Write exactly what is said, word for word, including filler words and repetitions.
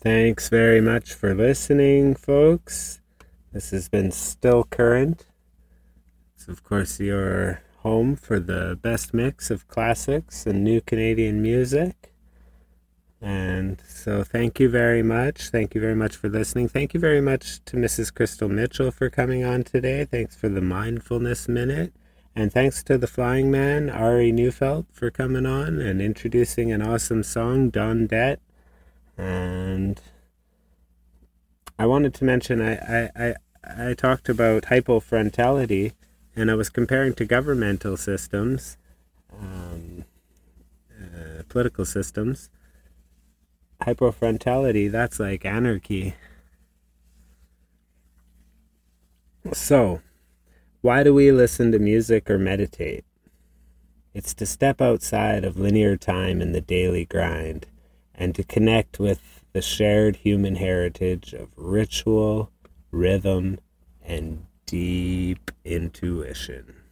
Thanks very much for listening, folks. This has been Still Current. It's, of course, your home for the best mix of classics and new Canadian music. And so thank you very much. Thank you very much for listening. Thank you very much to Missus Crystal Mitchell for coming on today. Thanks for the Mindfulness Minute. And thanks to the Flying Man, Ari Neufeld, for coming on and introducing an awesome song, Don Det. And I wanted to mention, I, I, I, I talked about hypofrontality, and I was comparing to governmental systems, um, uh, political systems. Hypofrontality, that's like anarchy. So, why do we listen to music or meditate? It's to step outside of linear time and the daily grind, and to connect with the shared human heritage of ritual, rhythm, and deep intuition.